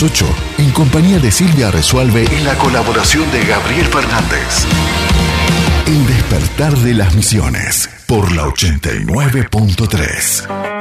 8, en compañía de Silvia Resualve y la colaboración de Gabriel Fernández. El despertar de las misiones por la 89.3.